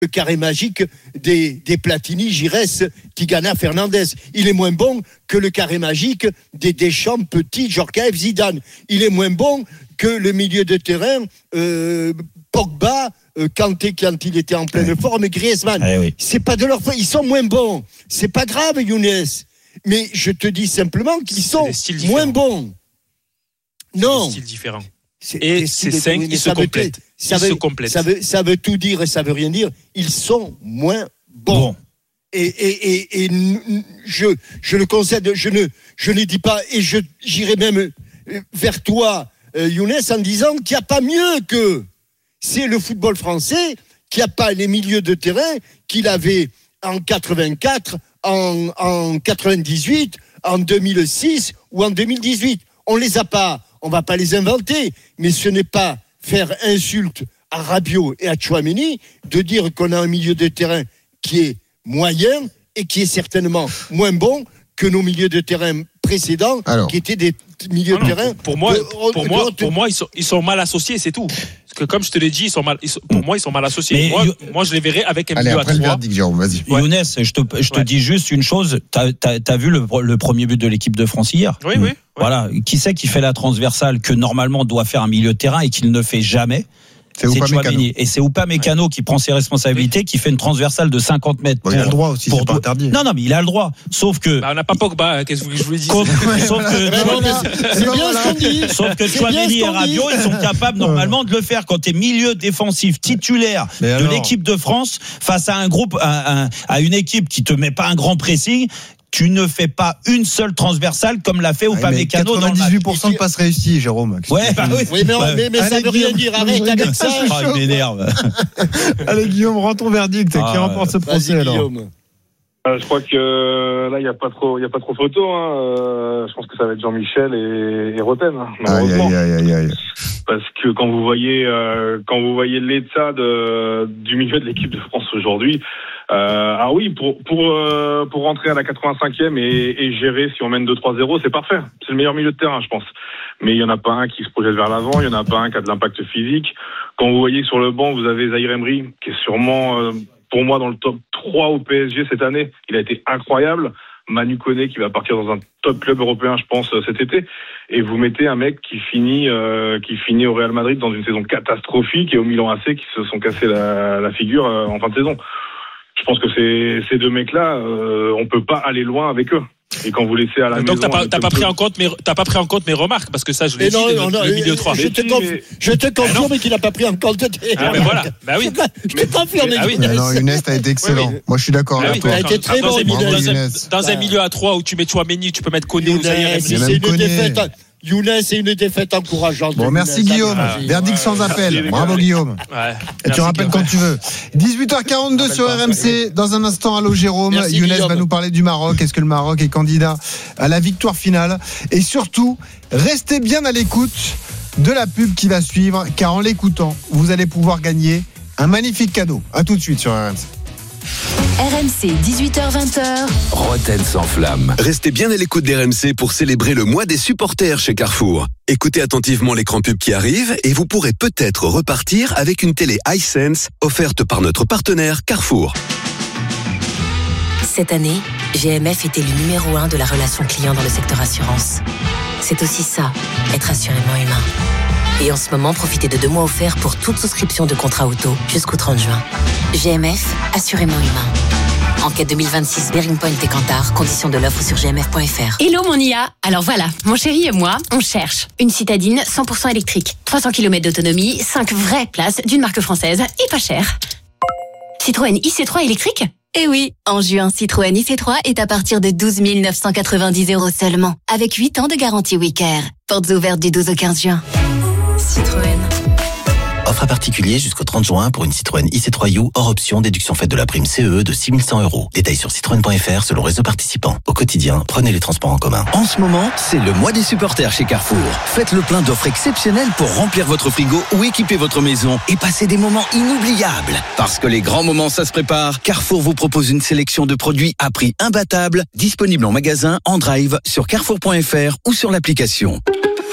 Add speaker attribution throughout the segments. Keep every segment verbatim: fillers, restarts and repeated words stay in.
Speaker 1: le carré magique des, des Platini, Giresse, Tigana, Fernandez. Il est moins bon que le carré magique des Deschamps, Petit, Djorkaeff, Zidane. Il est moins bon que le milieu de terrain euh, Pogba, euh, Kanté quand il était en pleine ouais. forme, Griezmann. Ah, oui. C'est pas de leur faute, ils sont moins bons. C'est pas grave, Younes. Mais je te dis simplement qu'ils sont moins bons. Non.
Speaker 2: C'est des styles différents. C'est, et ces cinq, ils se complètent.
Speaker 1: Ça veut, ça, veut, ça veut tout dire et ça veut rien dire. Ils sont moins bons. Bon. Et, et, et, et je, je le concède, je ne, je ne dis pas, et je, j'irai même vers toi, euh, Younes, en disant qu'il n'y a pas mieux que c'est le football français qui n'a pas les milieux de terrain qu'il avait en quatre-vingt-quatre, en, en quatre-vingt-dix-huit, en deux mille six ou en deux mille dix-huit. On les a pas. On ne va pas les inventer, mais ce n'est pas faire insulte à Rabiot et à Tchouaméni de dire qu'on a un milieu de terrain qui est moyen et qui est certainement moins bon que nos milieux de terrain précédents, alors, qui étaient des milieux de terrain.
Speaker 2: Pour moi, de, pour, de, moi de, pour moi, ils sont, ils sont mal associés, c'est tout. Parce que comme je te l'ai dit, ils sont mal, ils sont, pour moi, ils sont mal associés. Moi, you... moi, je les verrais avec un
Speaker 3: Allez,
Speaker 2: milieu à trois.
Speaker 3: Verdict, Jérôme, vas-y.
Speaker 4: Ouais. Younes, je te, je te ouais. dis juste une chose. T'as, t'as, t'as vu le, le premier but de l'équipe de France hier ?
Speaker 2: Oui, oui.
Speaker 4: Voilà. Ouais. Qui c'est qui fait la transversale que normalement doit faire un milieu de terrain et qu'il ne fait jamais ?
Speaker 3: C'est, c'est Upamecano.
Speaker 4: Et c'est Upamecano ouais. qui prend ses responsabilités, oui. qui fait une transversale de cinquante mètres.
Speaker 3: Bon, pour, il a le droit aussi, pour c'est pas interdit.
Speaker 4: Non, non, mais il a le droit. Sauf que.
Speaker 2: Bah, on n'a pas Pogba, qu'est-ce que je vous l'ai dit.
Speaker 4: Sauf que.
Speaker 1: C'est bien ce qu'on dit.
Speaker 4: Sauf que Tchouaméni et Rabiot, ils sont capables normalement de le faire quand t'es milieu défensif titulaire mais de alors... l'équipe de France face à un groupe, à, à, à une équipe qui te met pas un grand pressing. Tu ne fais pas une seule transversale comme l'a fait Upamecano dans le match.
Speaker 3: quatre-vingt-dix-huit pour cent de passes réussies, Jérôme.
Speaker 4: Ouais, bah oui.
Speaker 1: Oui, mais, ouais. mais, mais ça ne veut rien dire. Arrête avec ça.
Speaker 4: Ah, il m'énerve.
Speaker 3: Allez, Guillaume, rends ton verdict. Ah, qui remporte ce procès alors ?
Speaker 5: Euh, je crois que là, il n'y a pas trop, il y a pas trop photo. Hein. Euh, je pense que ça va être Jean-Michel et, et Roten, hein, malheureusement.
Speaker 3: Aïe, aïe, aïe, aïe.
Speaker 5: Parce que quand vous voyez, euh, quand vous voyez l'état de, du milieu de l'équipe de France aujourd'hui, euh, ah oui, pour pour euh, pour rentrer à la quatre-vingt-cinquième et, et gérer si on mène deux trois zéro, c'est parfait. C'est le meilleur milieu de terrain, je pense. Mais il y en a pas un qui se projette vers l'avant, il y en a pas un qui a de l'impact physique. Quand vous voyez que sur le banc, vous avez Zahir Emery, qui est sûrement euh, pour moi dans le top trois au P S G cette année. Il a été incroyable. Manu Koné qui va partir dans un top club européen, je pense, cet été. Et vous mettez un mec qui finit, euh, qui finit au Real Madrid dans une saison catastrophique et au Milan A C qui se sont cassés la, la figure euh, en fin de saison. Je pense que ces, ces deux mecs-là, euh, on peut pas aller loin avec eux. Et quand vous laissez à la
Speaker 2: donc
Speaker 5: maison,
Speaker 2: t'as pas, t'as pas pris en compte mes, t'as pas pris en compte mes remarques parce que ça je l'ai dit, le, non, le milieu trois.
Speaker 1: Je te, conf... mais... je te confirme mais... qu'il n'a pas pris en compte.
Speaker 2: Ah, mais voilà, bah oui.
Speaker 1: Je te confirme.
Speaker 3: Ah oui. Non, Younes a été excellent. Oui, oui. Moi, je suis d'accord avec toi.
Speaker 1: Il a été très bon.
Speaker 2: Dans un milieu à trois où tu mets Tchouaméni, tu peux mettre Koné ou Zahir Emery.
Speaker 1: C'est une défaite. Younes, c'est une défaite encourageante.
Speaker 3: Bon, merci
Speaker 1: Younes,
Speaker 3: Guillaume. Ah, Verdict ouais, sans appel. Merci, bravo Guillaume. Ouais, et tu rappelles Guillaume. Quand tu veux. dix-huit heures quarante-deux sur R M C. Dans un instant, allô Jérôme. Merci, Younes Guillaume. Va nous parler du Maroc. Est-ce que le Maroc est candidat à la victoire finale ? Et surtout, restez bien à l'écoute de la pub qui va suivre, car en l'écoutant, vous allez pouvoir gagner un magnifique cadeau. À tout de suite sur R M C.
Speaker 6: R M C, dix-huit heures vingt.
Speaker 7: Roten sans flamme. Restez bien à l'écoute d'R M C pour célébrer le mois des supporters chez Carrefour. Écoutez attentivement l'écran pub qui arrive et vous pourrez peut-être repartir avec une télé iSense offerte par notre partenaire Carrefour.
Speaker 6: Cette année, G M F est élu numéro un de la relation client dans le secteur assurance. C'est aussi ça, être assurément humain. Et en ce moment, profitez de deux mois offerts pour toute souscription de contrat auto jusqu'au trente juin. G M F, assurément humain. Enquête deux mille vingt-six, Bearing Point et Kantar. Conditions de l'offre sur g m f point f r.
Speaker 8: Hello mon I A. Alors voilà, mon chéri et moi, on cherche une citadine cent pour cent électrique. trois cents kilomètres d'autonomie, cinq vraies places d'une marque française et pas cher. Citroën I C trois électrique ?
Speaker 6: Eh oui, en juin, Citroën I C trois est à partir de douze mille neuf cent quatre-vingt-dix euros seulement, avec huit ans de garantie Wicare. Portes ouvertes du douze au quinze juin. Citroën.
Speaker 9: Offre à particulier jusqu'au trente juin pour une Citroën I C trois U hors option, déduction faite de la prime C E E de six mille cent euros. Détails sur citroën point f r selon réseau participant. Au quotidien, prenez les transports en commun.
Speaker 7: En ce moment, c'est le mois des supporters chez Carrefour. Faites le plein d'offres exceptionnelles pour remplir votre frigo ou équiper votre maison et passer des moments inoubliables. Parce que les grands moments, ça se prépare, Carrefour vous propose une sélection de produits à prix imbattable, disponible en magasin, en drive, sur carrefour point f r ou sur l'application.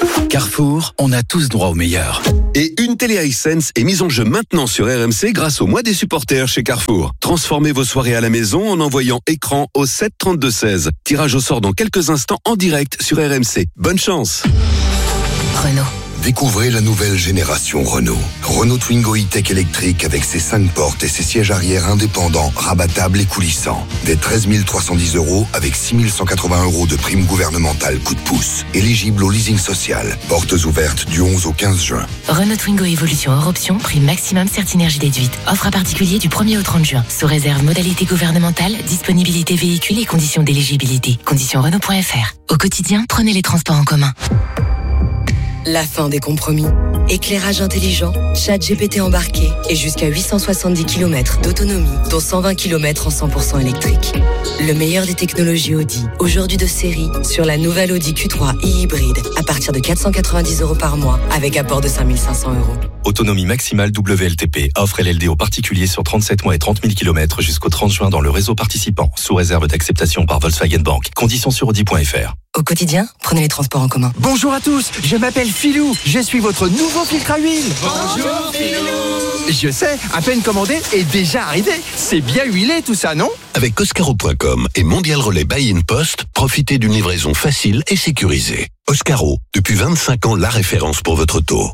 Speaker 7: Carrefour, on a tous droit au meilleur. Et une télé iSense est mise en jeu maintenant sur R M C grâce au mois des supporters chez Carrefour. Transformez vos soirées à la maison en envoyant écran au sept trente-deux seize. Tirage au sort dans quelques instants en direct sur R M C. Bonne chance.
Speaker 6: Renault.
Speaker 10: Découvrez la nouvelle génération Renault. Renault Twingo e-Tech électrique avec ses cinq portes et ses sièges arrière indépendants, rabattables et coulissants. Dès treize mille trois cent dix euros avec six mille cent quatre-vingts euros de prime gouvernementale coup de pouce. Éligible au leasing social. Portes ouvertes du onze au quinze juin.
Speaker 6: Renault Twingo Evolution hors option, prime maximum Certinergie déduite. Offre à particulier du premier au trente juin. Sous réserve modalité gouvernementale, disponibilité véhicule et conditions d'éligibilité. Conditions Renault point F R. Au quotidien, prenez les transports en commun. La fin des compromis. Éclairage intelligent, chat G P T embarqué et jusqu'à huit cent soixante-dix kilomètres d'autonomie, dont cent vingt kilomètres en cent pour cent électrique. Le meilleur des technologies Audi, aujourd'hui de série, sur la nouvelle Audi Q trois e-hybride, à partir de quatre cent quatre-vingt-dix euros par mois, avec apport de cinq mille cinq cents euros.
Speaker 11: Autonomie maximale W L T P. Offre L L D aux particuliers sur trente-sept mois et trente mille kilomètres jusqu'au trente juin dans le réseau participant, sous réserve d'acceptation par Volkswagen Bank. Conditions sur Audi point F R.
Speaker 6: Au quotidien, prenez les transports en commun.
Speaker 12: Bonjour à tous, je m'appelle Philou, je suis votre nouveau filtre à huile.
Speaker 13: Bonjour Philou.
Speaker 12: Je sais, à peine commandé et déjà arrivé. C'est bien huilé tout ça, non?
Speaker 7: Avec Oscaro point com et Mondial Relais Buy in Post, profitez d'une livraison facile et sécurisée. Oscaro, depuis vingt-cinq ans, la référence pour votre auto.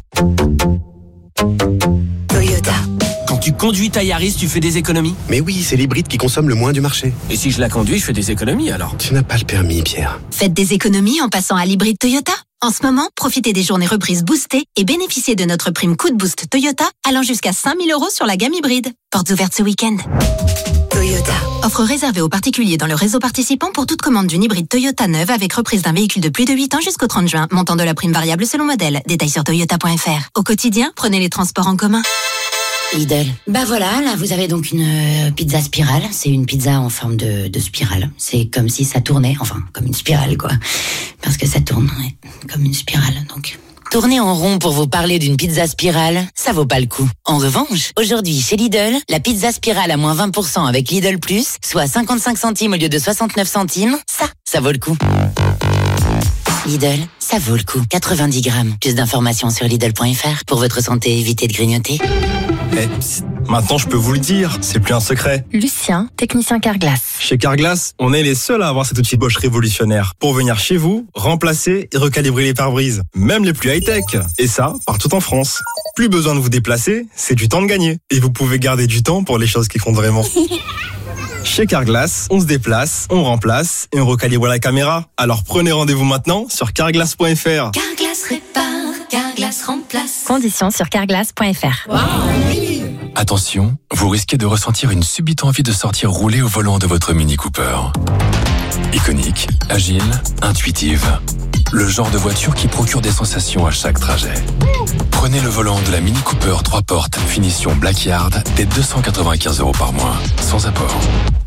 Speaker 6: Toyota.
Speaker 14: Quand tu conduis ta Yaris, tu fais des économies?
Speaker 15: Mais oui, c'est l'hybride qui consomme le moins du marché.
Speaker 14: Et si je la conduis, je fais des économies alors?
Speaker 15: Tu n'as pas le permis, Pierre.
Speaker 8: Faites des économies en passant à l'hybride Toyota. En ce moment, profitez des journées reprises boostées et bénéficiez de notre prime coup de boost Toyota allant jusqu'à cinq mille euros sur la gamme hybride. Portes ouvertes ce week-end.
Speaker 6: Toyota.
Speaker 8: Offre réservée aux particuliers dans le réseau participant pour toute commande d'une hybride Toyota neuve avec reprise d'un véhicule de plus de huit ans jusqu'au trente juin. Montant de la prime variable selon modèle. Détails sur toyota point F R. Au quotidien, prenez les transports en commun.
Speaker 16: Lidl. Bah voilà, là vous avez donc une euh, pizza spirale. C'est une pizza en forme de, de spirale. C'est comme si ça tournait, enfin comme une spirale quoi. Parce que ça tourne ouais, comme une spirale donc.
Speaker 6: Tourner en rond pour vous parler d'une pizza spirale, ça vaut pas le coup. En revanche, aujourd'hui chez Lidl, la pizza spirale à moins vingt pour cent avec Lidl Plus, soit cinquante-cinq centimes au lieu de soixante-neuf centimes, ça, ça vaut le coup. Lidl, ça vaut le coup. quatre-vingt-dix grammes. Plus d'informations sur Lidl point F R. Pour votre santé, évitez de grignoter.
Speaker 17: Eh, maintenant je peux vous le dire, c'est plus un secret.
Speaker 8: Lucien, technicien Carglass.
Speaker 17: Chez Carglass, on est les seuls à avoir cet outil Bosch révolutionnaire pour venir chez vous, remplacer et recalibrer les pare-brises, même les plus high-tech. Et ça, partout en France. Plus besoin de vous déplacer, c'est du temps de gagner. Et vous pouvez garder du temps pour les choses qui comptent vraiment. Chez Carglass, on se déplace, on remplace et on recalibre la caméra. Alors prenez rendez-vous maintenant sur carglass point F R.
Speaker 8: Carglass répare, Carglass remplace. Conditions sur carglass point F R. Wow.
Speaker 18: Attention, vous risquez de ressentir une subite envie de sortir rouler au volant de votre Mini Cooper. Iconique, agile, intuitive. Le genre de voiture qui procure des sensations à chaque trajet. Prenez le volant de la Mini Cooper trois portes, finition Blackyard, dès deux cent quatre-vingt-quinze euros par mois, sans apport.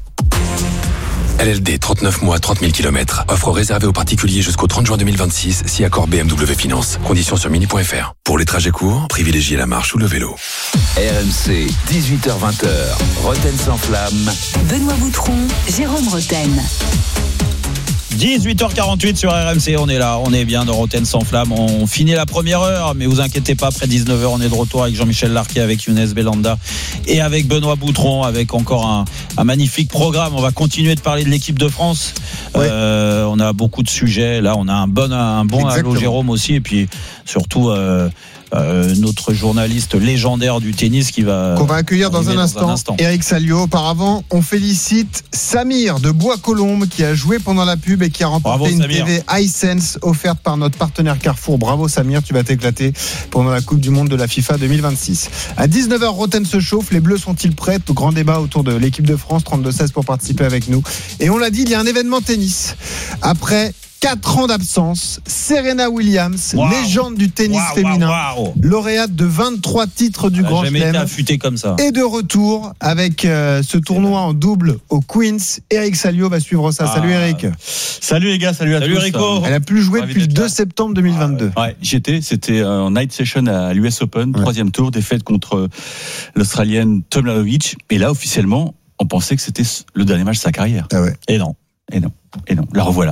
Speaker 18: L L D, trente-neuf mois, trente mille kilomètres. Offre réservée aux particuliers jusqu'au trente juin deux mille vingt-six, si accord B M W Finance. Conditions sur mini point F R. Pour les trajets courts, privilégiez la marche ou le vélo.
Speaker 19: R M C, dix-huit heures vingt, Roten sans flamme.
Speaker 6: Benoît Boutron, Jérôme Roten.
Speaker 4: dix-huit heures quarante-huit sur R M C, on est là, on est bien dans Roten sans flamme. On finit la première heure, mais vous inquiétez pas, après dix-neuf heures, on est de retour avec Jean-Michel Larquet, avec Younes Belanda et avec Benoît Boutron, avec encore un, un magnifique programme. On va continuer de parler de l'équipe de France. Ouais. Euh, on a beaucoup de sujets. Là, on a un bon, un bon Allô Jérôme aussi, et puis surtout. Euh, Euh, notre journaliste légendaire du tennis qui va
Speaker 3: qu'on va accueillir dans un,
Speaker 4: dans
Speaker 3: instant,
Speaker 4: un instant
Speaker 3: Eric Salio. Auparavant, on félicite Samir de Bois-Colombes qui a joué pendant la pub et qui a remporté Bravo, une Samir. T V iSense offerte par notre partenaire Carrefour. Bravo Samir, tu vas t'éclater pendant la Coupe du Monde de la FIFA deux mille vingt-six. À dix-neuf heures, Roten se chauffe. Les Bleus sont-ils prêts? Grand débat autour de l'équipe de France. trente-deux seize pour participer avec nous. Et on l'a dit, il y a un événement tennis. Après quatre ans d'absence, Serena Williams, wow. légende du tennis wow, féminin, wow, wow. lauréate de vingt-trois titres du Grand Chelem,
Speaker 4: comme ça.
Speaker 3: Et de retour avec euh, ce tournoi en double au Queens. Eric Salio va suivre ça. Ah. Salut Eric.
Speaker 20: Salut les gars, salut à
Speaker 4: salut
Speaker 20: tous.
Speaker 4: Rico.
Speaker 3: Elle a plus joué depuis le deux septembre deux mille vingt-deux.
Speaker 20: Ah, ouais, j'étais, c'était en night session à l'U S Open, ouais. troisième tour, défaite contre l'Australienne Tomljanovic. Et là, officiellement, on pensait que c'était le dernier match de sa carrière.
Speaker 3: Ah ouais.
Speaker 20: Et non, et non, et non. La revoilà.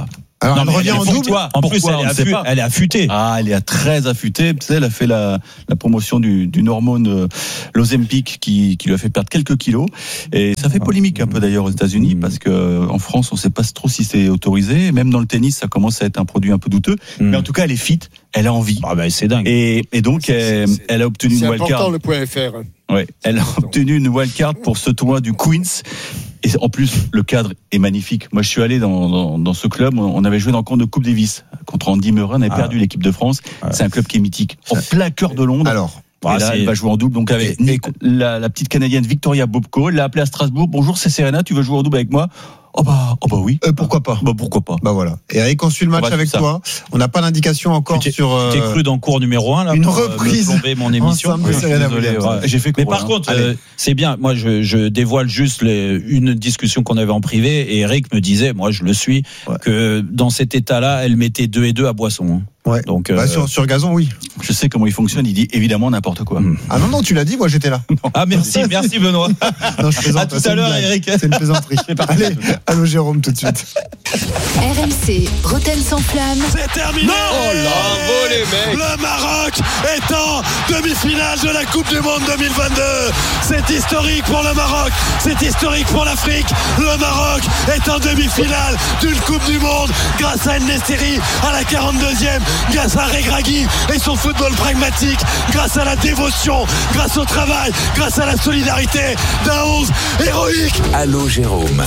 Speaker 3: Alors, elle revient en double.
Speaker 4: En plus, elle est, affu- elle est affûtée.
Speaker 20: Ah, elle est très affûtée. Tu sais, elle a fait la, la promotion du, d'une hormone, euh, l'Ozempic, qui, qui lui a fait perdre quelques kilos. Et ça fait polémique un peu d'ailleurs aux États-Unis, parce que en France, on ne sait pas trop si c'est autorisé. Même dans le tennis, ça commence à être un produit un peu douteux. Mm. Mais en tout cas, elle est fit, elle a envie.
Speaker 4: Ah ben, c'est dingue.
Speaker 20: Et, et donc,
Speaker 1: c'est,
Speaker 20: elle,
Speaker 1: c'est,
Speaker 20: elle a obtenu
Speaker 1: c'est
Speaker 20: une wildcard.
Speaker 1: C'est important le point F R.
Speaker 20: Ouais, elle a obtenu une wildcard pour ce tournoi du Queens. Et en plus, le cadre est magnifique. Moi, je suis allé dans, dans, dans ce club. On avait joué dans le camp de Coupe Davis contre Andy Murray. On avait ah. perdu l'équipe de France. Ah. C'est un club qui est mythique. En plein cœur de Londres. Alors, et là, c'est... elle va jouer en double. Donc, avec et, et... La, la petite Canadienne Victoria Bobko. Elle l'a appelée à Strasbourg. Bonjour, c'est Serena. Tu veux jouer en double avec moi? Oh bah, oh bah oui.
Speaker 3: Euh, pourquoi pas?
Speaker 20: Bah pourquoi pas?
Speaker 3: Bah voilà. Et Eric, on suit le match avec toi. On n'a pas d'indication encore
Speaker 4: tu
Speaker 3: sur.
Speaker 4: Tu t'es cru dans cours numéro un là?
Speaker 3: Une reprise.
Speaker 4: Me plomber mon émission.
Speaker 3: Oui, désolé,
Speaker 20: ouais. J'ai fait.
Speaker 4: Mais par hein. contre, euh, c'est bien. Moi, je, je dévoile juste les, une discussion qu'on avait en privé. Et Eric me disait, moi, je le suis, ouais. que dans cet état-là, elle mettait deux et deux à Boisson. Hein.
Speaker 3: Ouais. Donc bah, euh... sur, sur gazon, oui.
Speaker 20: Je sais comment il fonctionne. Il dit évidemment n'importe quoi. Mmh.
Speaker 3: Ah non non, tu l'as dit. Moi, j'étais là.
Speaker 4: Ah merci, merci Benoît.
Speaker 3: Non, je plaisante.
Speaker 4: À tout à l'heure, Eric.
Speaker 3: C'est une plaisanterie. Allez, allô Jérôme, tout de suite.
Speaker 21: R M C, Rotten sans flamme.
Speaker 22: C'est terminé.
Speaker 23: Non oh là, bravo les mecs.
Speaker 22: Le Maroc est en demi-finale de la Coupe du Monde deux mille vingt-deux. C'est historique pour le Maroc. C'est historique pour l'Afrique. Le Maroc est en demi-finale d'une Coupe du Monde grâce à El Nesteri à la quarante-deuxième. Grâce à Regragui et son football pragmatique, grâce à la dévotion, grâce au travail, grâce à la solidarité d'un onze héroïque.
Speaker 19: Allô Jérôme.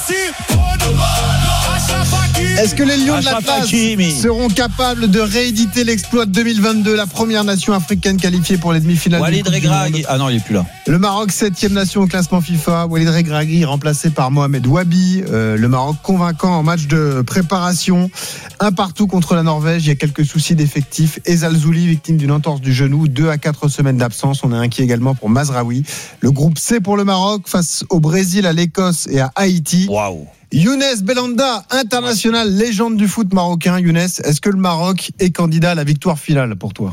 Speaker 3: Est-ce que les Lions de l'Atlas seront capables de rééditer l'exploit de deux mille vingt-deux, la première nation africaine qualifiée pour les demi-finales?
Speaker 4: Walid Regragui. Ah non, il est plus là.
Speaker 3: Le Maroc, septième nation au classement FIFA. Walid Regragui remplacé par Mohamed Wabi. Euh, le Maroc convaincant en match de préparation. Un partout contre la Norvège. Il y a quelques soucis d'effectifs. Ezal Zouli, victime d'une entorse du genou. Deux à quatre semaines d'absence. On est inquiet également pour Mazraoui. Le groupe C pour le Maroc face au Brésil, à l'Écosse et à Haïti.
Speaker 4: Waouh.
Speaker 3: Younes Belhanda, international, légende du foot marocain. Younes, est-ce que le Maroc est candidat à la victoire finale pour toi?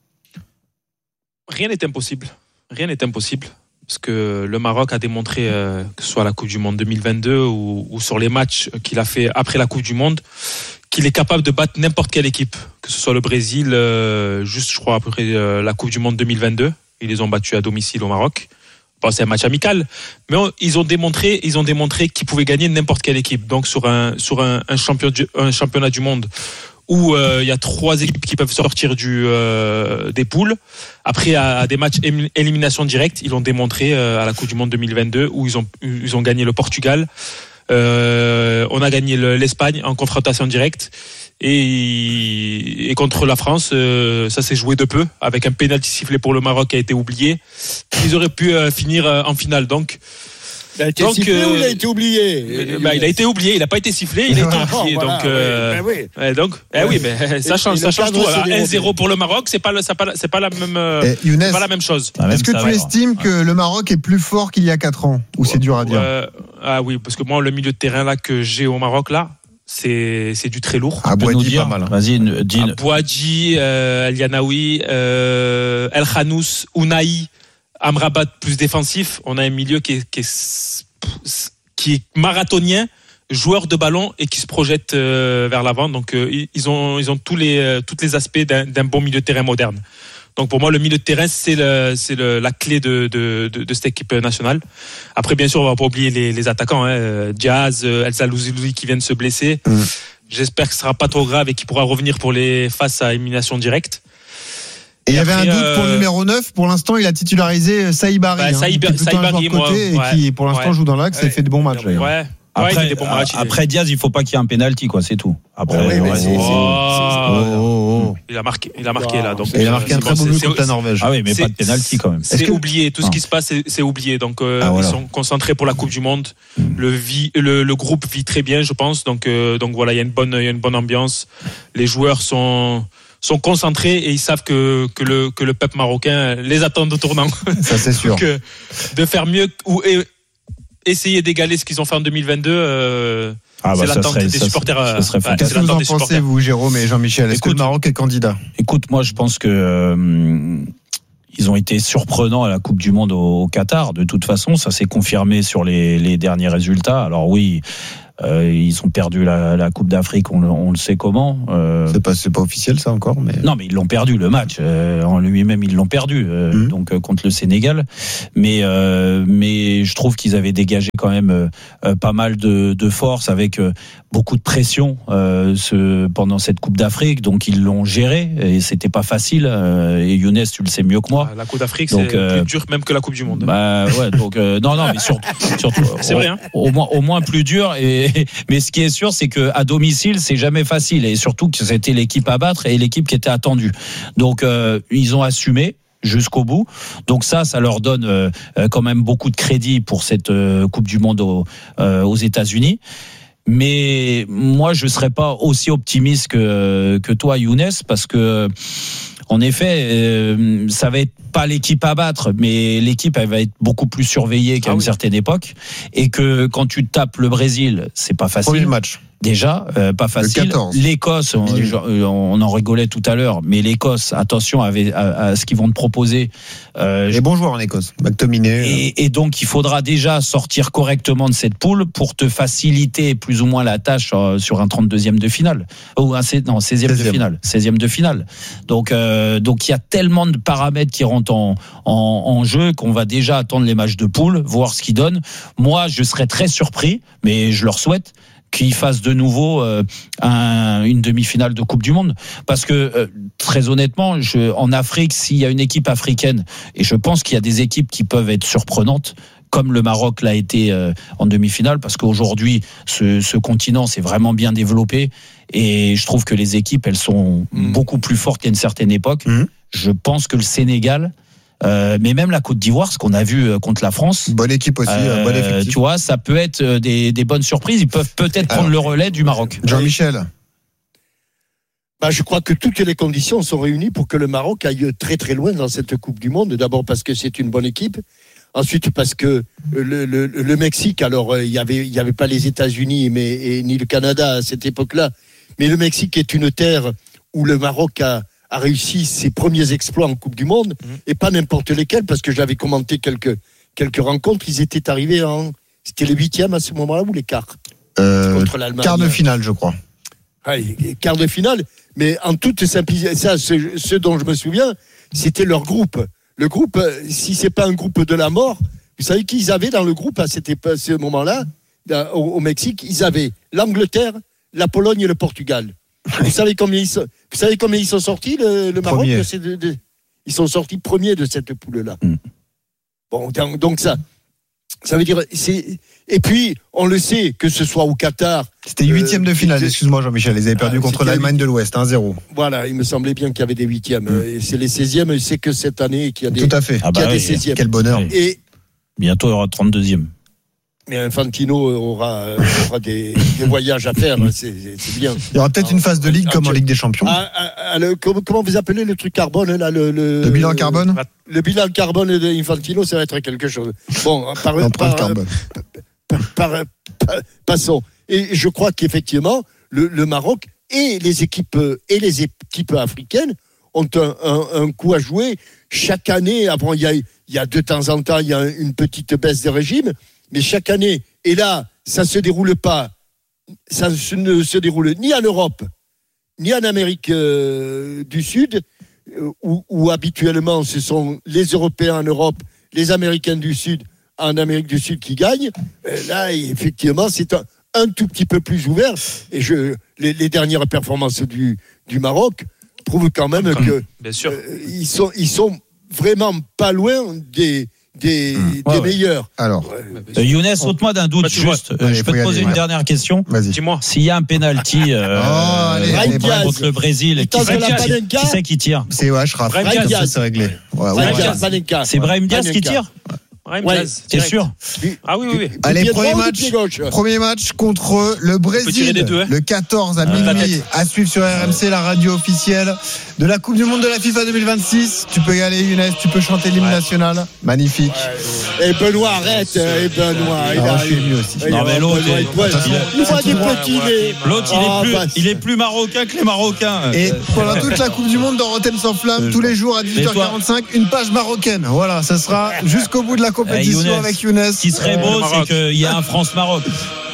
Speaker 2: Rien n'est impossible. Rien n'est impossible. Parce que le Maroc a démontré, euh, que ce soit à la Coupe du Monde deux mille vingt-deux ou, ou sur les matchs qu'il a fait après la Coupe du Monde, qu'il est capable de battre n'importe quelle équipe. Que ce soit le Brésil, euh, juste je crois après euh, la Coupe du Monde deux mille vingt-deux. Ils les ont battus à domicile au Maroc. Bon, c'est un match amical, mais on, ils ont démontré, ils ont démontré qu'ils pouvaient gagner n'importe quelle équipe. Donc sur un sur un, un, champion du, un championnat du monde où il euh, y a trois équipes qui peuvent sortir du euh, des poules. Après à, à des matchs élimination directe, ils l'ont démontré euh, à la Coupe du Monde deux mille vingt-deux où ils ont ils ont gagné le Portugal. Euh, on a gagné le, l'Espagne en confrontation directe. Et, et contre la France, euh, ça s'est joué de peu, avec un pénalty sifflé pour le Maroc qui a été oublié. Ils auraient pu euh, finir euh, en finale. Donc,
Speaker 1: il a été
Speaker 2: donc,
Speaker 1: sifflé
Speaker 2: euh,
Speaker 1: ou il a été oublié?
Speaker 2: euh, bah, Il a été oublié, il n'a pas été sifflé, il a été oublié.
Speaker 1: Voilà,
Speaker 2: donc, euh,
Speaker 1: oui, ben oui.
Speaker 2: donc, eh oui, mais ça change, ça change tout. un zéro pour le Maroc, c'est pas, c'est pas, c'est pas la même, euh,
Speaker 3: Younes,
Speaker 2: c'est pas la même chose.
Speaker 3: Est-ce que tu estimes que le Maroc est plus fort qu'il y a quatre ans, ou c'est dur à dire?
Speaker 2: euh, Ah oui, parce que moi, le milieu de terrain là que j'ai au Maroc là. C'est, c'est du très lourd.
Speaker 3: Ah, Bouadji, pas mal. Hein.
Speaker 4: Vas-y, dis.
Speaker 2: Ah, Bouadji, euh, El Yanaoui, euh, El Khanous, Ounaï, Amrabat plus défensif. On a un milieu qui est, qui est, qui est marathonien, joueur de ballon et qui se projette euh, vers l'avant. Donc, euh, ils ont, ils ont tous les, euh, tous les aspects d'un, d'un bon milieu de terrain moderne. Donc pour moi, le milieu de terrain, c'est, le, c'est le, la clé de, de, de, de cette équipe nationale. Après, bien sûr, on va pas oublier les, les attaquants. Hein. Diaz, El Zalouzili qui viennent se blesser. Mmh. J'espère que ce sera pas trop grave et qu'il pourra revenir pour les face à élimination directe.
Speaker 3: Et il y avait un doute euh... pour le numéro neuf. Pour l'instant, il a titularisé Saïd Barry. Bah,
Speaker 2: Saïd
Speaker 3: hein,
Speaker 2: Barry,
Speaker 3: moi. Et
Speaker 2: ouais,
Speaker 3: qui, pour l'instant,
Speaker 2: ouais,
Speaker 3: joue dans l'axe et
Speaker 2: ouais,
Speaker 3: fait de bons matchs.
Speaker 2: Ouais.
Speaker 4: Après,
Speaker 2: ouais, bon match,
Speaker 4: après Diaz, il faut pas qu'il y ait un penalty, quoi, c'est tout. Après,
Speaker 3: oh, oui,
Speaker 4: ouais,
Speaker 3: c'est, c'est,
Speaker 2: oh, c'est, oh, il a marqué, il a marqué wow. là. Donc,
Speaker 3: il a marqué un très beau but contre la Norvège.
Speaker 4: Ah oui, mais pas de penalty quand même.
Speaker 2: C'est
Speaker 3: Est-ce que...
Speaker 2: oublié, tout ce qui se passe, c'est, c'est oublié. Donc, euh,
Speaker 3: ah, voilà.
Speaker 2: ils sont concentrés pour la Coupe du Monde. Mm. Le, vie, le, le groupe vit très bien, je pense. Donc, euh, donc voilà, il y a une bonne, il y a une bonne ambiance. Les joueurs sont. sont concentrés et ils savent que, que, le, que le peuple marocain les attend au tournant.
Speaker 3: Ça, c'est sûr.
Speaker 2: Donc, euh, de faire mieux ou et, essayer d'égaler ce qu'ils ont fait en deux mille vingt-deux, euh,
Speaker 4: ah bah
Speaker 2: c'est l'attente
Speaker 4: serait,
Speaker 2: des
Speaker 4: ça,
Speaker 2: supporters.
Speaker 3: Ça serait ouais, Qu'est-ce que vous en pensez, vous, Jérôme et Jean-Michel? Est-ce écoute, que le Maroc est candidat?
Speaker 4: Écoute, moi, je pense que euh, ils ont été surprenants à la Coupe du Monde au, au Qatar. De toute façon, ça s'est confirmé sur les, les derniers résultats. Alors oui. Euh, ils ont perdu la, la Coupe d'Afrique, on, on le sait comment. Euh...
Speaker 3: C'est pas, c'est pas officiel ça encore, mais
Speaker 4: non, mais ils l'ont perdu le match euh, en lui-même, ils l'ont perdu euh, mmh. donc euh, contre le Sénégal. Mais euh, mais je trouve qu'ils avaient dégagé quand même euh, pas mal de, de force avec euh, beaucoup de pression euh, ce, pendant cette Coupe d'Afrique. Donc ils l'ont géré et c'était pas facile. Euh, et Younes, tu le sais mieux que moi.
Speaker 2: La Coupe d'Afrique, donc, c'est euh, plus dur même que la Coupe du Monde.
Speaker 4: Bah ouais, donc euh, non non, mais surtout, surtout
Speaker 2: c'est
Speaker 4: au,
Speaker 2: vrai. Hein.
Speaker 4: Au moins au moins plus dur. Et mais ce qui est sûr, c'est que à domicile, c'est jamais facile et surtout que c'était l'équipe à battre et l'équipe qui était attendue. Donc euh, ils ont assumé jusqu'au bout. Donc ça, ça leur donne euh, quand même beaucoup de crédit pour cette euh, Coupe du Monde au, euh, aux États-Unis. Mais moi, je serais pas aussi optimiste que que toi, Younes, parce que en effet, euh, ça va être pas l'équipe à battre, mais l'équipe elle va être beaucoup plus surveillée qu'à ah une oui. certaine époque, et que quand tu tapes le Brésil, c'est pas facile.
Speaker 3: Premier match.
Speaker 4: Déjà, euh, pas facile. L'Écosse, on, on en rigolait tout à l'heure, mais l'Écosse, attention à, à, à ce qu'ils vont te proposer.
Speaker 3: Euh, Les bons joueurs en Écosse, McTominay.
Speaker 4: Et, et donc, il faudra déjà sortir correctement de cette poule pour te faciliter plus ou moins la tâche euh, sur un trente-deuxième de finale. Ou un non, seizième, seizième de finale. seizième de finale. Donc, euh, donc, il y a tellement de paramètres qui rentrent en, en, en jeu qu'on va déjà attendre les matchs de poule, voir ce qu'ils donnent. Moi, je serais très surpris, mais je leur souhaite qu'ils fassent de nouveau euh, un, une demi-finale de Coupe du Monde. Parce que, euh, très honnêtement, je, en Afrique, s'il y a une équipe africaine, et je pense qu'il y a des équipes qui peuvent être surprenantes, comme le Maroc l'a été euh, en demi-finale, parce qu'aujourd'hui, ce, ce continent s'est vraiment bien développé, et je trouve que les équipes, elles sont mmh. beaucoup plus fortes qu'à une certaine époque. Mmh. Je pense que le Sénégal... Euh, mais même la Côte d'Ivoire, ce qu'on a vu contre la France,
Speaker 3: bonne équipe aussi, euh, bonne effectif.
Speaker 4: Tu vois, ça peut être des, des bonnes surprises. Ils peuvent peut-être prendre Alors, le relais du Maroc.
Speaker 3: Jean-Michel.
Speaker 1: Bah, je crois que toutes les conditions sont réunies pour que le Maroc aille très très loin dans cette Coupe du Monde. D'abord parce que c'est une bonne équipe. Ensuite parce que le, le, le Mexique, alors il y avait il y avait pas les États-Unis mais et, ni le Canada à cette époque-là, mais le Mexique est une terre où le Maroc a a réussi ses premiers exploits en Coupe du Monde, mmh. et pas n'importe lesquels, parce que j'avais commenté quelques, quelques rencontres, ils étaient arrivés en... C'était les huitièmes à ce moment-là ou les quarts
Speaker 3: euh, contre l'Allemagne. Quart de finale, je crois.
Speaker 1: Ouais, quart de finale, mais en toute simplicité, ça, ce, ce dont je me souviens, c'était leur groupe. Le groupe, si c'est pas un groupe de la mort, vous savez qu'ils avaient dans le groupe à, cette, à ce moment-là, au, au Mexique, ils avaient l'Angleterre, la Pologne et le Portugal. Vous savez combien ils sont, vous savez combien ils sont sortis, le, le Maroc de ces deux, de, ils sont sortis premiers de cette poule-là. Mm. Bon, donc ça, ça veut dire, c'est, et puis, on le sait, que ce soit au Qatar.
Speaker 3: C'était huitième euh, de finale, excuse-moi Jean-Michel, ils avaient perdu ah, contre l'Allemagne de l'Ouest, un zéro.
Speaker 1: Voilà, il me semblait bien qu'il y avait des huitièmes. Mm. Et c'est les seizièmes, c'est que cette année qu'il y a des,
Speaker 3: Tout à fait.
Speaker 1: qu'il
Speaker 3: ah bah
Speaker 1: y a
Speaker 3: oui,
Speaker 1: des seizièmes.
Speaker 3: Quel bonheur.
Speaker 1: Et
Speaker 4: bientôt, il y aura trente-deuxième.
Speaker 1: Mais Infantino aura, aura des, des voyages à faire, c'est, c'est bien.
Speaker 3: Il y aura peut-être ah, une phase de ligue ah, comme en Ligue des Champions.
Speaker 1: Ah, ah, le, comment, comment vous appelez le truc carbone là, le, le,
Speaker 3: le bilan carbone.
Speaker 1: Le bilan carbone d'Infantino, ça va être quelque chose. Bon, par, par, par, par, par, par passons. Et je crois qu'effectivement, le, le Maroc et les équipes et les équipes africaines ont un, un, un coup à jouer chaque année. Avant, il y a, il y a de temps en temps, il y a une petite baisse de régime. Mais chaque année, et là, ça ne se déroule pas, ça ne se déroule ni en Europe, ni en Amérique euh, du Sud, où, où habituellement ce sont les Européens en Europe, les Américains du Sud en Amérique du Sud qui gagnent. Là, effectivement, c'est un, un tout petit peu plus ouvert. Et je, les, les dernières performances du, du Maroc prouvent quand même que
Speaker 2: Bien sûr.
Speaker 1: Euh, ils sont, ils sont vraiment pas loin des des, mmh. des ouais, meilleurs.
Speaker 3: Alors,
Speaker 4: euh, Younes, saute-moi d'un doute, bah, juste. Euh, je peux te poser aller, une ouais. dernière question.
Speaker 3: Vas-y.
Speaker 2: Dis-moi.
Speaker 4: S'il y a un penalty euh,
Speaker 3: oh, allez, allez,
Speaker 4: contre le Brésil, qui c'est qui, qui, c'est qui tire?
Speaker 3: C'est Achraf. C'est réglé.
Speaker 1: Ouais, ouais,
Speaker 4: c'est Brahim Diaz qui tire.
Speaker 2: Ouais,
Speaker 4: c'est sûr.
Speaker 2: Ah oui, oui, oui.
Speaker 3: Allez, premier match, premier match contre le Brésil, deux, hein. le quatorze à minuit, à suivre sur R M C, la radio officielle de la Coupe du Monde de la FIFA deux mille vingt-six. Tu peux y aller, Younes, tu peux chanter l'hymne ouais. national. Magnifique.
Speaker 1: Ouais. Et Benoît, arrête, et Benoît.
Speaker 3: Il a mieux aussi.
Speaker 4: Non, mais l'autre,
Speaker 1: il voit des petits nez.
Speaker 4: L'autre, il est plus marocain que les Marocains.
Speaker 3: Et pendant toute la Coupe du Monde dans Rotten sans flamme, tous les jours à dix-huit heures quarante-cinq, une page marocaine. Voilà, ça sera jusqu'au bout de la compétition
Speaker 4: Younes,
Speaker 3: avec Younes.
Speaker 4: Ce qui serait beau, c'est qu'il y a un France-Maroc.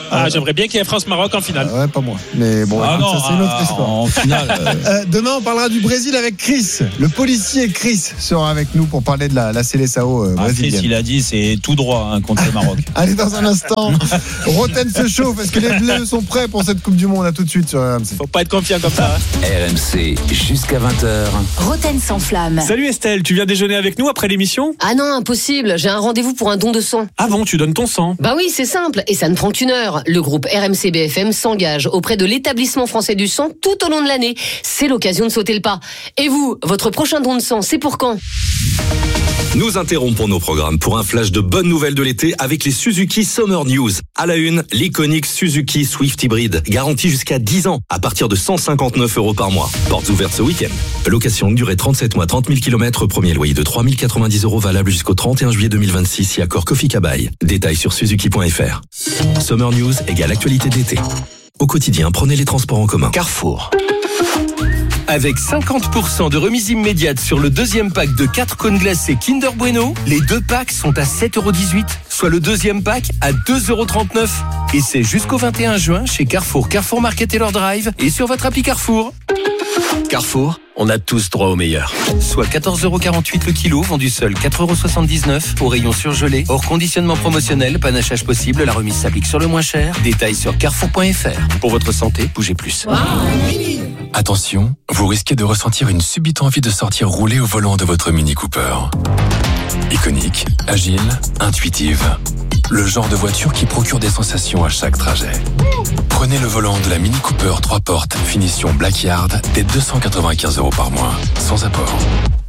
Speaker 2: Ah, j'aimerais bien qu'il y ait France-Maroc en finale.
Speaker 3: Ouais, pas moi. Mais bon,
Speaker 4: Ah
Speaker 3: écoute,
Speaker 4: non,
Speaker 3: ça c'est une autre
Speaker 4: ah,
Speaker 3: histoire.
Speaker 4: en finale. euh,
Speaker 3: Euh, demain, on parlera du Brésil avec Chris. Le policier Chris sera avec nous pour parler de la, la Seleção euh,
Speaker 4: ah, Chris,
Speaker 3: brésilienne.
Speaker 4: il a dit, c'est tout droit hein, contre le Maroc.
Speaker 3: Allez, dans un instant, Roten se chauffe. Est-ce que les Bleus sont prêts pour cette Coupe du Monde? À tout de suite sur R M C.
Speaker 2: Faut pas être confiant comme ça.
Speaker 19: R M C jusqu'à vingt heures.
Speaker 21: Roten sans flamme.
Speaker 5: Salut Estelle, tu viens déjeuner avec nous après l'émission?
Speaker 9: Ah non, impossible, j'ai un rendez-vous pour un don de sang.
Speaker 5: Ah bon, tu donnes ton sang?
Speaker 9: Bah oui, c'est simple, et ça ne prend qu'une heure. Le groupe R M C B F M s'engage auprès de l'établissement français du sang tout au long de l'année. C'est l'occasion de sauter le pas. Et vous, votre prochain don de sang, c'est pour quand?
Speaker 11: Nous interrompons nos programmes pour un flash de bonnes nouvelles de l'été avec les Suzuki Summer News. À la une, l'iconique Suzuki Swift Hybrid, garantie jusqu'à dix ans, à partir de cent cinquante-neuf euros par mois. Portes ouvertes ce week-end. Location durée trente-sept mois, trente mille kilomètres, premier loyer de trois mille quatre-vingt-dix euros valable jusqu'au trente et un juillet deux mille vingt-six, si accord Kofi Kabai. Détails sur suzuki point f r. Summer News égale actualité de l'été. Au quotidien, prenez les transports en commun.
Speaker 14: Carrefour. Avec cinquante pour cent de remise immédiate sur le deuxième pack de quatre cônes glacés Kinder Bueno, les deux packs sont à sept euros dix-huit, soit le deuxième pack à deux euros trente-neuf. Et c'est jusqu'au vingt et un juin chez Carrefour, Carrefour Market et leur Drive et sur votre appli Carrefour. Carrefour, on a tous droit au meilleur. Soit quatorze euros quarante-huit le kilo, vendu seul quatre euros soixante-dix-neuf, au rayon surgelé, hors conditionnement promotionnel, panachage possible, la remise s'applique sur le moins cher. Détails sur carrefour point f r. Pour votre santé, bougez plus.
Speaker 21: Wow.
Speaker 18: Attention, vous risquez de ressentir une subite envie de sortir rouler au volant de votre Mini Cooper. Iconique, agile, intuitive. Le genre de voiture qui procure des sensations à chaque trajet. Prenez le volant de la Mini Cooper trois portes, finition Blackyard, dès deux cent quatre-vingt-quinze euros par mois, sans apport.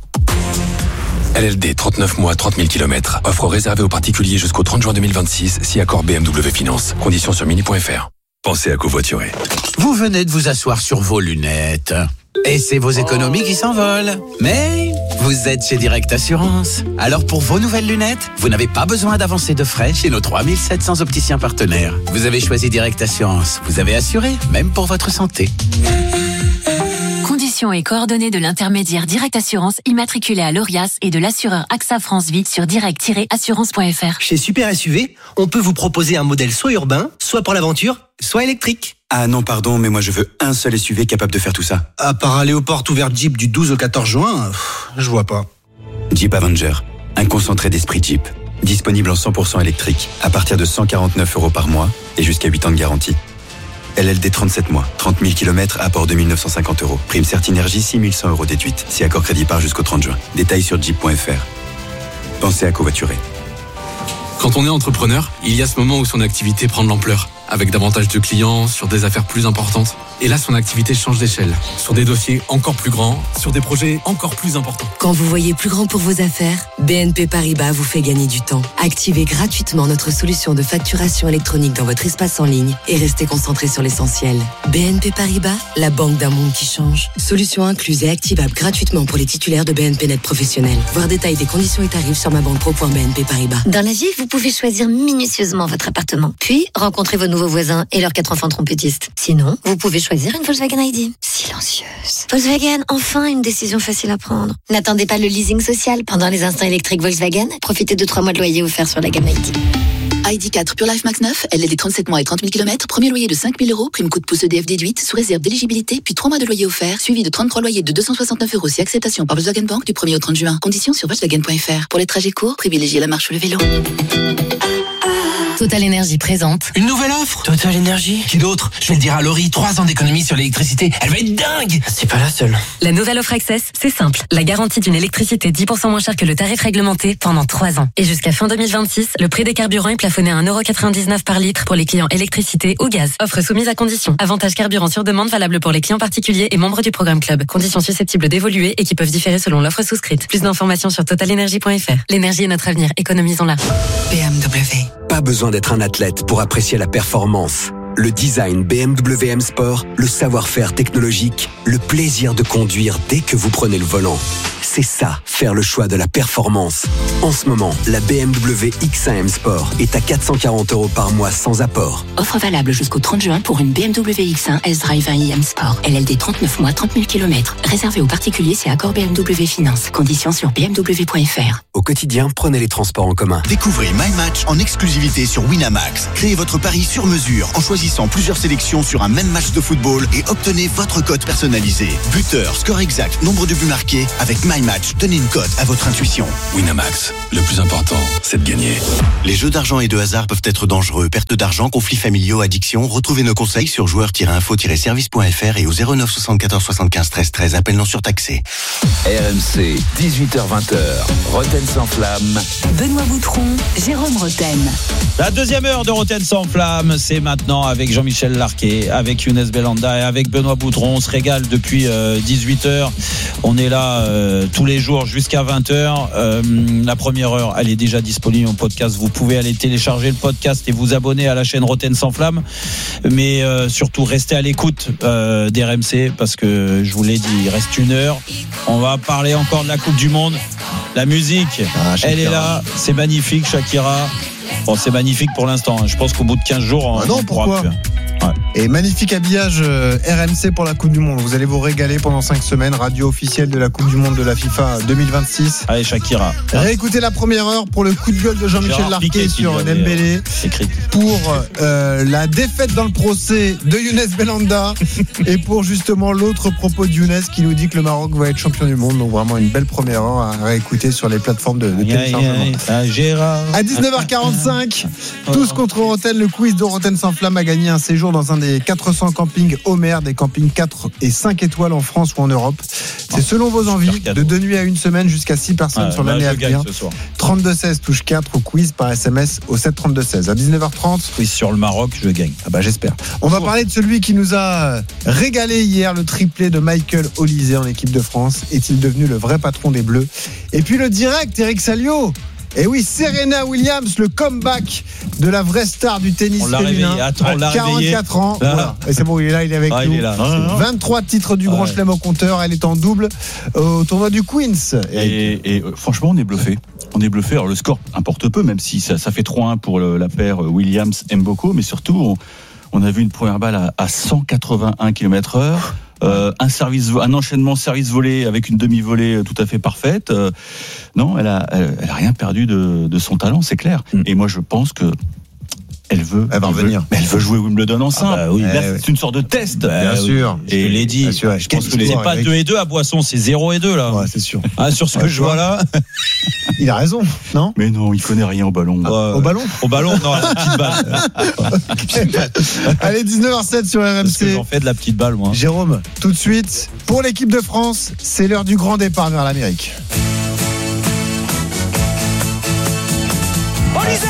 Speaker 18: L L D, trente-neuf mois, trente mille kilomètres. Offre réservée aux particuliers jusqu'au trente juin deux mille vingt-six, si accord B M W Finance. Conditions sur mini point f r. Pensez à covoiturer.
Speaker 10: Vous venez de vous asseoir sur vos lunettes. Et c'est vos économies qui s'envolent. Mais vous êtes chez Direct Assurance. Alors pour vos nouvelles lunettes, vous n'avez pas besoin d'avancer de frais chez nos trois mille sept cents opticiens partenaires. Vous avez choisi Direct Assurance. Vous avez assuré, même pour votre santé.
Speaker 8: Conditions et coordonnées de l'intermédiaire Direct Assurance immatriculé à l'Orias et de l'assureur AXA France Vie sur direct tiret assurance point f r.
Speaker 12: Chez Super S U V, on peut vous proposer un modèle soit urbain, soit pour l'aventure, soit électrique.
Speaker 15: Ah non, pardon, mais moi je veux un seul S U V capable de faire tout ça.
Speaker 12: À part aller aux portes ouvertes Jeep du douze au quatorze juin, pff, je vois pas.
Speaker 15: Jeep Avenger, un concentré d'esprit Jeep. Disponible en cent pour cent électrique, à partir de cent quarante-neuf euros par mois et jusqu'à huit ans de garantie. L L D trente-sept mois, trente mille kilomètres, apport deux mille neuf cent cinquante euros. Prime Certinergie, six mille cent euros déduite. Si accord crédit par jusqu'au trente juin. Détails sur jeep point f r. Pensez à covoiturer.
Speaker 24: Quand on est entrepreneur, il y a ce moment où son activité prend de l'ampleur, avec davantage de clients, sur des affaires plus importantes. Et là, son activité change d'échelle, sur des dossiers encore plus grands, sur des projets encore plus importants.
Speaker 6: Quand vous voyez plus grand pour vos affaires, B N P Paribas vous fait gagner du temps. Activez gratuitement notre solution de facturation électronique dans votre espace en ligne et restez concentré sur l'essentiel. B N P Paribas, la banque d'un monde qui change. Solution incluse et activable gratuitement pour les titulaires de B N P Net professionnels. Voir détail des conditions et tarifs sur ma banque pro point b n p paribas.
Speaker 25: Dans la vie, vous pouvez choisir minutieusement votre appartement, puis rencontrer vos nouveaux voisins et leurs quatre enfants trompettistes. Sinon, vous pouvez choisir une Volkswagen I D. Silencieuse. Volkswagen, enfin une décision facile à prendre. N'attendez pas le leasing social. Pendant les instants électriques Volkswagen, profitez de trois mois de loyer offerts sur la gamme I D.
Speaker 6: I D quatre Pure Life Max neuf, L L D trente-sept mois et trente mille kilomètres, premier loyer de cinq mille euros, prime coup de pouce E D F déduite, sous réserve d'éligibilité, puis trois mois de loyer offert, suivi de trente-trois loyers de deux cent soixante-neuf euros si acceptation par Volkswagen Bank du premier au trente juin. Conditions sur volkswagen point f r. Pour les trajets courts, privilégiez la marche ou le vélo.
Speaker 8: Total Énergie présente.
Speaker 14: Une nouvelle offre Total Énergie. Qui d'autre? Je vais le dire à Laurie, trois ans d'économie sur l'électricité. Elle va être dingue. C'est pas la seule.
Speaker 8: La nouvelle offre Access, c'est simple. La garantie d'une électricité dix pour cent moins chère que le tarif réglementé pendant trois ans. Et jusqu'à fin deux mille vingt-six, le prix des carburants est plafonné à un euro quatre-vingt-dix-neuf par litre pour les clients électricité ou gaz. Offre soumise à conditions. Avantage carburant sur demande valable pour les clients particuliers et membres du programme Club. Conditions susceptibles d'évoluer et qui peuvent différer selon l'offre souscrite. Plus d'informations sur total énergie point f r. L'énergie est notre avenir. Économisons-la.
Speaker 6: B M W.
Speaker 7: Pas besoin d'être un athlète pour apprécier la performance. Le design B M W M Sport, le savoir-faire technologique, le plaisir de conduire dès que vous prenez le volant. C'est c'est ça, faire le choix de la performance. En ce moment, la B M W X un M Sport est à quatre cent quarante euros par mois sans apport.
Speaker 6: Offre valable jusqu'au trente juin pour une B M W X un S-Drive un i M Sport. L L D trente-neuf mois, trente mille kilomètres. Réservé aux particuliers, c'est accord B M W Finance. Conditions sur b m w point f r.
Speaker 7: Au quotidien, prenez les transports en commun.
Speaker 13: Découvrez My Match en exclusivité sur Winamax. Créez votre pari sur mesure en choisissant plusieurs sélections sur un même match de football et obtenez votre cote personnalisée. Buteur, score exact, nombre de buts marqués. Avec My Match, donnez une cote à votre intuition.
Speaker 18: Winamax, le plus important, c'est de gagner.
Speaker 13: Les jeux d'argent et de hasard peuvent être dangereux. Perte d'argent, conflits familiaux, addiction. Retrouvez nos conseils sur joueurs tiret info tiret service point f r et au zéro neuf soixante-quatorze soixante-quinze treize treize. Appel non surtaxé.
Speaker 19: R M C, dix-huit heures vingt. Roten sans flamme.
Speaker 21: Benoît Boutron, Jérôme Roten.
Speaker 4: La deuxième heure de Roten sans flamme, c'est maintenant avec Jean-Michel Larquet, avec Younes Belhanda et avec Benoît Boutron. On se régale depuis euh, dix-huit heures. On est là euh, tous les jours jusqu'à vingt heures. Euh, la première heure, elle est déjà disponible en podcast. Vous pouvez aller télécharger le podcast et vous abonner à la chaîne Roten sans flamme. Mais euh, surtout, restez à l'écoute euh, d'R M C parce que je vous l'ai dit, il reste une heure. On va parler encore de la Coupe du Monde. La musique, ah, elle est là. C'est magnifique, Shakira. Bon, c'est magnifique pour l'instant. Je pense qu'au bout de quinze jours,
Speaker 3: ah non,
Speaker 4: on pourra
Speaker 3: pourquoi
Speaker 4: plus. Ouais.
Speaker 3: Et magnifique habillage euh, R M C pour la Coupe du Monde. Vous allez vous régaler pendant cinq semaines. Radio officielle de la Coupe du Monde de la FIFA deux mille vingt-six.
Speaker 4: Allez, Shakira.
Speaker 3: Réécoutez la première heure pour le coup de gueule de Jean-Michel Larquet sur Dembélé. Pour euh, la défaite dans le procès de Younes Belhanda. Et pour justement l'autre propos de Younes qui nous dit que le Maroc va être champion du monde. Donc vraiment une belle première heure à réécouter sur les plateformes de, de téléchargement. À dix-neuf heures quarante-cinq, tous contre Roten. Le quiz de Roten sans flamme a gagné un séjour dans un des quatre cents campings Homer, des campings quatre et cinq étoiles en France ou en Europe. C'est selon vos envies, de deux nuits à une semaine jusqu'à six personnes ah, sur l'année à venir. trente-deux seize touche quatre au quiz par S M S au sept trente-deux seize. À dix-neuf heures trente.
Speaker 4: Quiz sur le Maroc, je gagne.
Speaker 3: Ah bah j'espère. On va parler de celui qui nous a régalé hier, le triplé de Michael Olise en équipe de France. Est-il devenu le vrai patron des Bleus? Et puis le direct, Eric Salio. Et oui, Serena Williams, le comeback de la vraie star du tennis
Speaker 4: on
Speaker 3: féminin.
Speaker 4: Attends, on l'a
Speaker 3: quarante-quatre
Speaker 4: réveillé.
Speaker 3: ans. Voilà. Et c'est bon, il est là, il est avec
Speaker 4: ah,
Speaker 3: nous.
Speaker 4: Il est là,
Speaker 3: vingt-trois titres du Grand Chelem au compteur. Elle est en double au tournoi du Queens.
Speaker 16: Et, et, et euh, franchement, on est bluffé. On est bluffé. Alors le score importe peu, même si ça, ça fait trois un pour le, la paire Williams-Mboko, mais surtout, on, on a vu une première balle à, à cent quatre-vingt-un kilomètres heure. Euh, un service, un enchaînement service volé avec une demi-volée tout à fait parfaite. Euh, non, elle a, elle, elle a rien perdu de, de son talent, c'est clair. Mm. Et moi, je pense que elle veut,
Speaker 3: elle va revenir.
Speaker 16: Elle veut jouer Wimbledon en simple.
Speaker 3: Ah bah oui,
Speaker 16: Là,
Speaker 3: ouais,
Speaker 16: c'est une sorte de test.
Speaker 3: Bah, bien sûr.
Speaker 4: Et je l'ai dit.
Speaker 3: Bien sûr,
Speaker 4: je pense que c'est pas deux et deux à Boisson, c'est zéro et deux là.
Speaker 3: Ouais, c'est sûr.
Speaker 4: Ah, sur ce ouais, que je vois là.
Speaker 3: Il a raison, non?
Speaker 16: Mais non, il connaît rien au ballon.
Speaker 3: Ah, au ballon?
Speaker 4: Au ballon, non, la petite balle.
Speaker 3: Allez, dix-neuf heures sept sur R M C.
Speaker 4: Parce que j'en fais de la petite balle, moi.
Speaker 3: Jérôme, tout de suite, pour l'équipe de France, c'est l'heure du grand départ vers l'Amérique.
Speaker 17: Olise!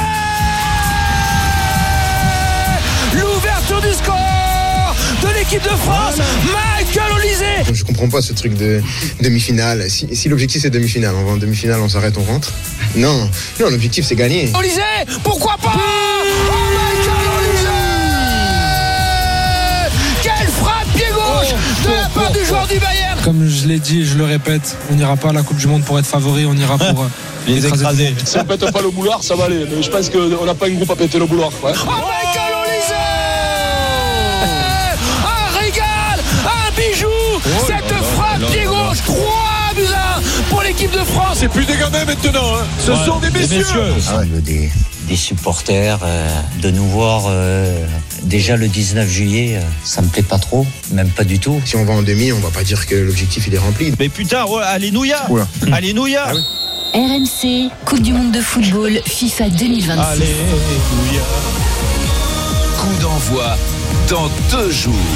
Speaker 17: L'ouverture du score de l'équipe de France, Michael Olise.
Speaker 20: Je comprends pas ce truc de demi-finale. Si, si l'objectif c'est demi-finale, on va en demi-finale, on s'arrête, on rentre. Non, non, l'objectif c'est gagner.
Speaker 17: Olise, pourquoi pas? Oh, Michael Olise! Quelle frappe pied gauche de la part du joueur du Bayern.
Speaker 23: Comme je l'ai dit, je le répète, on n'ira pas à la Coupe du Monde pour être favori, on ira pour euh,
Speaker 4: les écraser.
Speaker 26: Si on pète pas le boulard, ça va aller. Mais je pense qu'on n'a pas un groupe à péter le boulard. Ouais.
Speaker 17: Oh, Michael Olise! Un régal, un bijou. Oh, cette là, frappe là, pied là, gauche, trois buts à un pour l'équipe de France.
Speaker 26: C'est plus des gamins maintenant. Hein. Ce ouais, sont des messieurs.
Speaker 27: Ah ouais. des, des supporters, euh, de nous voir euh, déjà le dix-neuf juillet, euh, ça me plaît pas trop, même pas du tout.
Speaker 20: Si on va en demi, on va pas dire que l'objectif il est rempli.
Speaker 4: Mais putain, ouais, alléluia, alléluia. Ah oui.
Speaker 21: R M C, Coupe du Monde de football, FIFA deux mille vingt-six.
Speaker 4: Alléluia.
Speaker 19: Coup d'envoi dans deux jours.